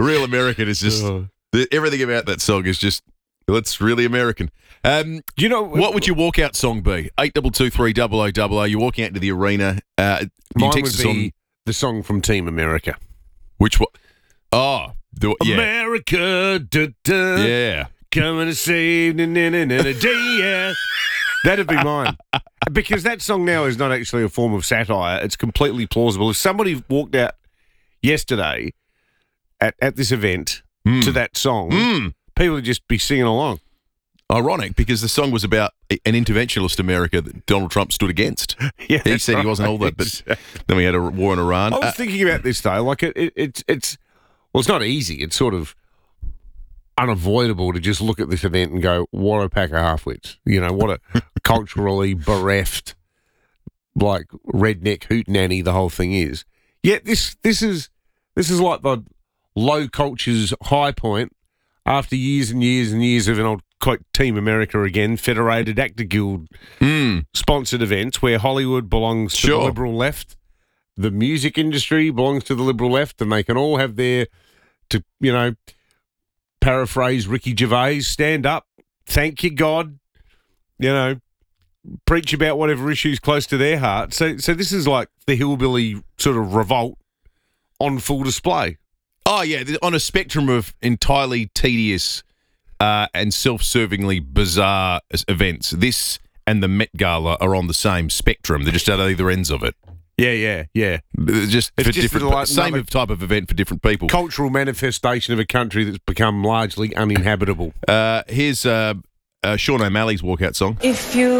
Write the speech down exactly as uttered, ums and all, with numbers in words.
Real American is just Oh. the, everything about that song is just it's really American. Um, Do you know what would your walkout song be? Eight double two three double o double o. You're walking out into the arena. Uh, you Mine text would us be on the song from Team America. which one? Oh, the, yeah, America, da, da, yeah. coming to save na, na, na, na, na, day, yeah. That'd be mine. Because that song now is not actually a form of satire. It's completely plausible. If somebody walked out yesterday at, at this event Mm. to that song, Mm. people would just be singing along. Ironic, because the song was about a- an interventionist America that Donald Trump stood against. Yeah, He that's said he wasn't all that, right. but then we had a war in Iran. I was Uh, thinking about this though. Like it, it, it's it's well, it's not easy. It's sort of unavoidable to just look at this event and go, "What a pack of half-wits!" You know, what a culturally bereft, like redneck hootenanny the whole thing is. Yet this this is this is like the low culture's high point after years and years and years of an old quote Team America again, Federated Actor Guild mm, sponsored events where Hollywood belongs to Sure. the liberal left, the music industry belongs to the liberal left, and they can all have their, to you know, paraphrase Ricky Gervais, stand up, thank you God, you know, preach about whatever issues close to their heart. So, so this is like the hillbilly sort of revolt on full display. oh, yeah, th- on a spectrum of entirely tedious uh, and self-servingly bizarre s- events, this and the Met Gala are on the same spectrum. They're just at either ends of it. Yeah, yeah, yeah. They're Just It's for just different, like same another- type of event for different people. Cultural manifestation of a country that's become largely uninhabitable. Uh, here's uh, uh, Sean O'Malley's walkout song. If you